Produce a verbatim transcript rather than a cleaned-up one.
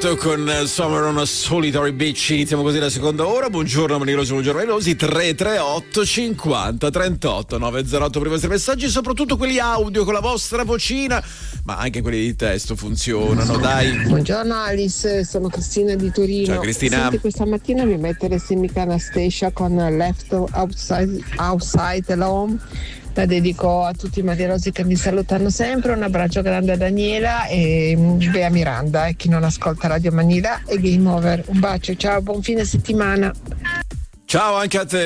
Roberto con Summer on a Solitary Beach. Iniziamo così la seconda ora. Buongiorno Manilosi, buongiorno Manilosi. Tre tre otto cinquanta trentotto novecentotto per i vostri messaggi, soprattutto quelli audio con la vostra vocina, ma anche quelli di testo funzionano, dai. Buongiorno Alice, sono Cristina di Torino. Ciao Cristina. Senti, questa mattina mi metteresti mica Anastasia con Left Outside, outside Alone. La dedico a tutti i manierosi che mi salutano sempre. Un abbraccio grande a Daniela e Bea Miranda e chi non ascolta Radio Manila e Game Over. Un bacio, ciao, buon fine settimana. Ciao anche a te.